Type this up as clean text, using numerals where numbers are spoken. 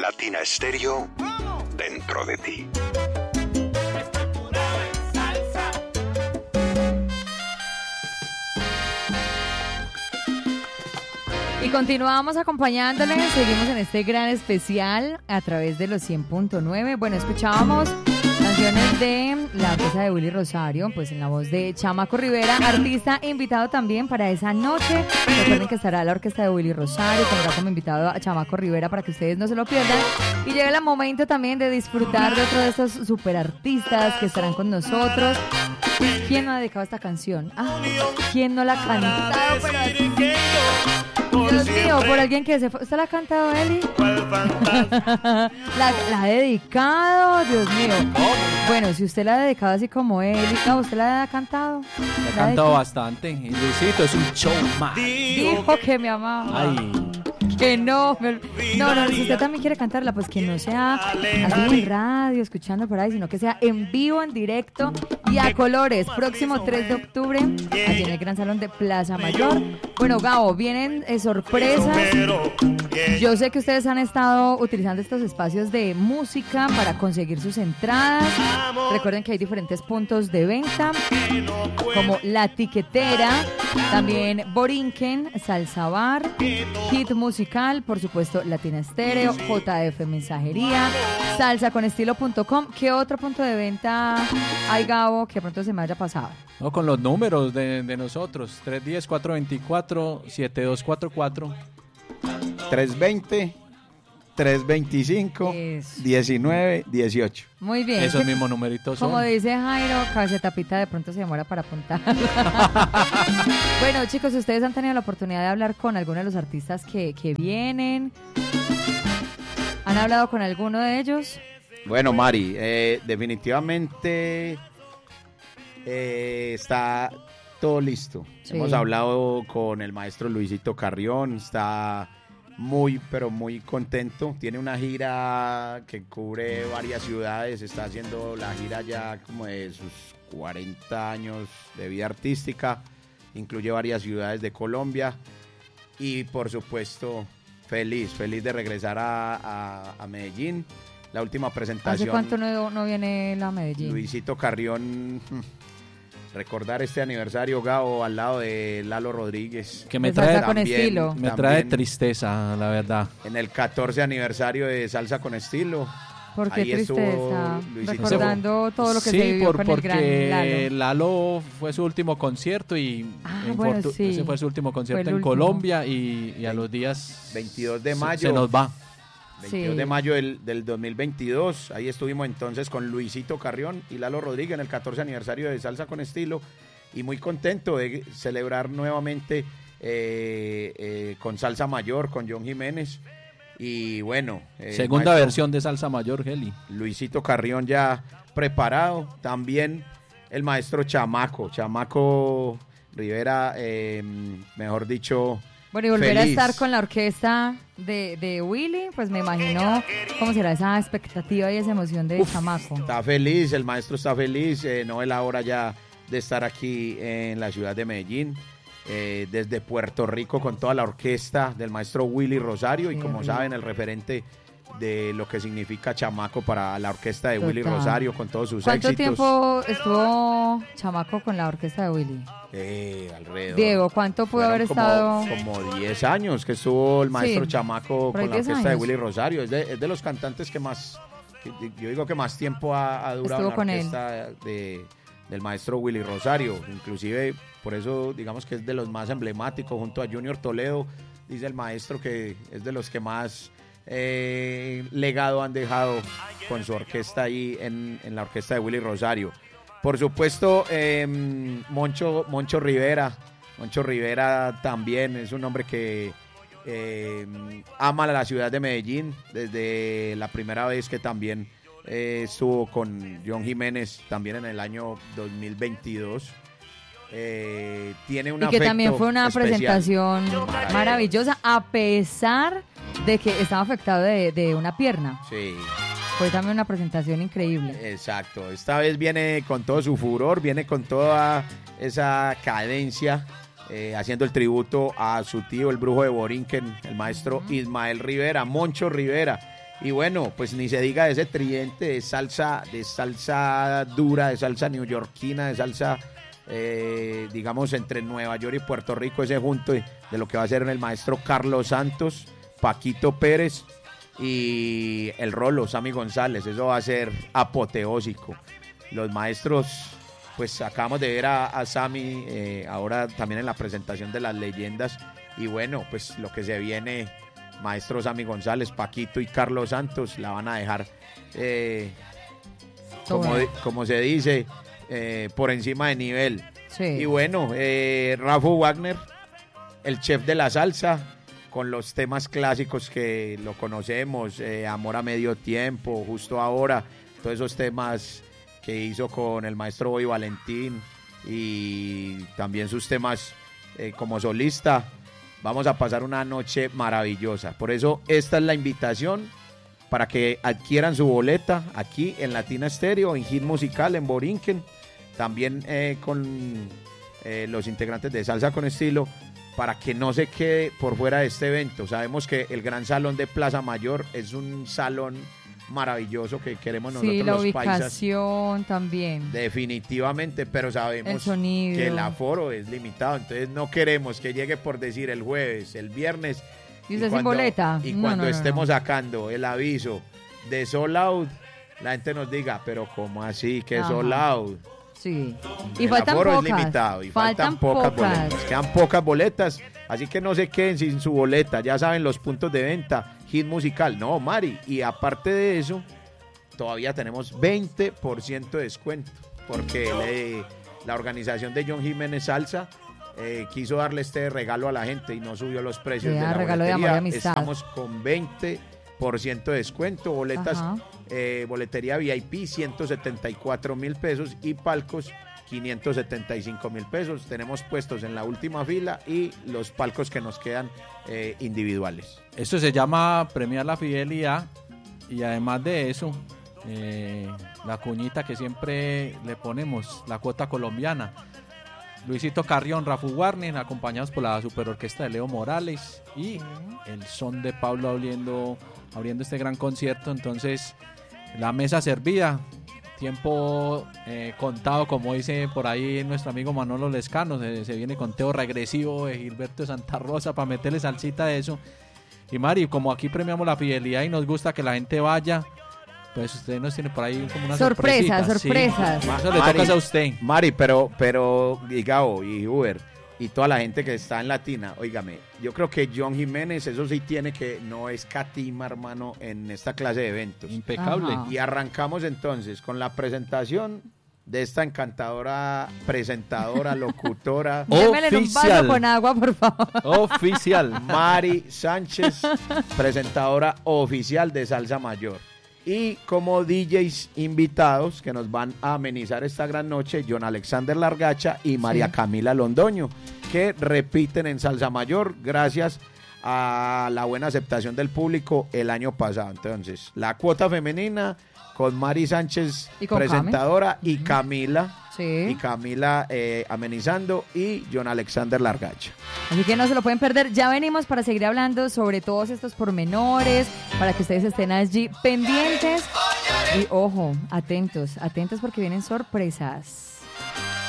Latina Estéreo dentro de ti. Y continuamos acompañándoles, seguimos en este gran especial a través de los 100.9. Bueno, escuchábamos canciones de la orquesta de Willy Rosario, pues en la voz de Chamaco Rivera, artista invitado también para esa noche. Recuerden que estará la orquesta de Willy Rosario, tendrá como invitado a Chamaco Rivera para que ustedes no se lo pierdan. Y llega el momento también de disfrutar de otro de estos super artistas que estarán con nosotros. ¿Quién no ha dedicado esta canción? ¿Quién no la ha cantado? Dios mío, por alguien que se fue. ¿Usted la ha cantado, Eli? la ha dedicado, Dios mío. Bueno, si usted la ha dedicado así como Eli, no, ¿usted la ha cantado? La ha cantado bastante. Y Luisito es un showman. Dijo que me amaba. Ay. Que no, si usted también quiere cantarla, pues que no sea así en radio, escuchando por ahí, sino que sea en vivo, en directo y a colores. Próximo 3 de octubre, allí en el Gran Salón de Plaza Mayor. Bueno, Gabo, vienen sorpresas. Yo sé que ustedes han estado utilizando estos espacios de música para conseguir sus entradas. Recuerden que hay diferentes puntos de venta, como La Tiquetera, también Borinquen, Salsa Bar, Hit Musical, por supuesto Latina Estéreo, JF Mensajería, salsaconestilo.com. ¿Qué otro punto de venta hay, Gabo, que pronto se me haya pasado? No, con los números de nosotros, 310-424-7244. 320-325-1918. Muy bien. Esos mismos numeritos son. Como dice Jairo, cabecetapita de pronto se demora para apuntar. Bueno, chicos, ustedes han tenido la oportunidad de hablar con alguno de los artistas que vienen. ¿Han hablado con alguno de ellos? Bueno, Mari, definitivamente está todo listo. Sí. Hemos hablado con el maestro Luisito Carrión, está muy, pero muy contento. Tiene una gira que cubre varias ciudades, está haciendo la gira ya como de sus 40 años de vida artística, incluye varias ciudades de Colombia y por supuesto feliz de regresar a Medellín. La última presentación. ¿Hace cuánto no viene a Medellín? Luisito Carrión. Recordar este aniversario, Gabo, al lado de Lalo Rodríguez. Que me trae con estilo. Me trae tristeza, la verdad. En el 14 aniversario de Salsa con Estilo. ¿Por qué tristeza? Recordando todo lo que se vivió con el gran porque Lalo fue su último concierto y ese fue su último concierto en Colombia y a los días 22 de mayo se nos va. 22 de mayo del 2022, ahí estuvimos entonces con Luisito Carrión y Lalo Rodríguez en el 14 aniversario de Salsa con Estilo y muy contento de celebrar nuevamente con Salsa Mayor, con John Jiménez y bueno. Segunda versión de Salsa Mayor, Heli. Luisito Carrión ya preparado, también el maestro Chamaco Rivera, mejor dicho. Bueno, y volver a estar con la orquesta de Willy, pues me imagino cómo será esa expectativa y esa emoción de Chamaco. Está feliz, el maestro está feliz, no es la hora ya de estar aquí en la ciudad de Medellín, desde Puerto Rico con toda la orquesta del maestro Willy Rosario y como saben el referente de lo que significa Chamaco para la orquesta de Willy Rosario con todos sus éxitos. ¿Cuánto tiempo estuvo Chamaco con la orquesta de Willy? Alrededor. Diego, ¿cuánto pudo haber estado? Como 10 años que estuvo el maestro Chamaco con la orquesta de Willy Rosario. Es de los cantantes que más, yo digo que más tiempo ha durado la orquesta del maestro Willy Rosario. Inclusive, por eso digamos que es de los más emblemáticos junto a Junior Toledo. Dice el maestro que es de los que más legado han dejado con su orquesta ahí en la orquesta de Willy Rosario. Por supuesto, Moncho Rivera. Moncho Rivera también es un hombre que ama la ciudad de Medellín desde la primera vez que también estuvo con John Jiménez también en el año 2022. Tiene un y que también fue una presentación maravillosa a pesar de que estaba afectado de una pierna. Sí. Fue también una presentación increíble. Exacto. Esta vez viene con todo su furor, viene con toda esa cadencia, haciendo el tributo a su tío, el brujo de Borinquen, el maestro Ismael Rivera, Moncho Rivera, Y bueno, pues ni se diga de ese tridente de salsa dura, de salsa neoyorquina, de salsa, digamos, entre Nueva York y Puerto Rico, ese junto de lo que va a ser el maestro Carlos Santos, Paquito Pérez y el Rolo, Sammy González. Eso va a ser apoteósico. Los maestros, pues acabamos de ver a Sammy ahora también en la presentación de las leyendas. Y bueno, pues lo que se viene, maestro Sammy González, Paquito y Carlos Santos, la van a dejar, como se dice, por encima de nivel. Sí. Y bueno, Rafa Wagner, el chef de la salsa, con los temas clásicos que lo conocemos, Amor a Medio Tiempo, Justo Ahora, todos esos temas que hizo con el maestro Bobby Valentín y también sus temas como solista. Vamos a pasar una noche maravillosa. Por eso esta es la invitación para que adquieran su boleta aquí en Latina Stereo, en Hit Musical, en Borinquen. También con los integrantes de Salsa con Estilo, para que no se quede por fuera de este evento. Sabemos que el Gran Salón de Plaza Mayor es un salón maravilloso que queremos nosotros los paisas. Sí, la ubicación también. Definitivamente, pero sabemos que el aforo es limitado, entonces no queremos que llegue, por decir, el jueves, el viernes. ¿Y usted sin boleta? Y cuando estemos sacando el aviso de sold out, la gente nos diga, pero ¿cómo así que sold out? Sí. Y faltan aforo pocas. Es limitado y faltan pocas boletas. Quedan pocas boletas, así que no se queden sin su boleta. Ya saben los puntos de venta. Hit Musical, no, Mari. Y aparte de eso, todavía tenemos 20% de descuento, porque la organización de John Jiménez Salsa quiso darle este regalo a la gente y no subió los precios de la regalo boletería. De amor y amistad. Estamos con 20% de descuento, boletas, boletería VIP 174,000 pesos y palcos 575,000 pesos. Tenemos puestos en la última fila y los palcos que nos quedan individuales. Esto se llama premiar la fidelidad, y además de eso, la cuñita que siempre le ponemos, la cuota colombiana. Luisito Carrión, Rafa Wagner, acompañados por la superorquesta de Leo Morales y el son de Pablo abriendo este gran concierto. Entonces, la mesa servida, tiempo contado, como dice por ahí nuestro amigo Manolo Lescano, se viene conteo regresivo de Gilberto Santa Rosa para meterle salsita de eso. Y Mari, como aquí premiamos la fidelidad y nos gusta que la gente vaya, pues usted nos tiene por ahí como una sorpresas. Sí. Eso le toca a usted. Mari, pero Gao y Uber y toda la gente que está en Latina, óigame, yo creo que John Jiménez, eso sí tiene que, no escatima, hermano, en esta clase de eventos. Impecable. Ajá. Y arrancamos entonces con la presentación de esta encantadora presentadora, locutora. Démele un vaso con agua, por favor. Oficial. Mari Sánchez, presentadora oficial de Salsa Mayor. Y como DJs invitados que nos van a amenizar esta gran noche, John Alexander Largacha y María Camila Londoño, que repiten en Salsa Mayor gracias a la buena aceptación del público el año pasado. Entonces, la cuota femenina con Mari Sánchez, presentadora, y Camila. Sí. Y Camila amenizando, y John Alexander Largacha. Así que no se lo pueden perder. Ya venimos para seguir hablando sobre todos estos pormenores, para que ustedes estén allí pendientes. Y ojo, atentos porque vienen sorpresas.